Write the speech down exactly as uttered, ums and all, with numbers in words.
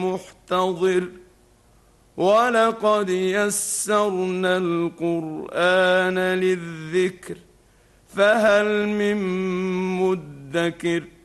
محتضر ولقد يسرنا القرآن للذكر فهل من مدكر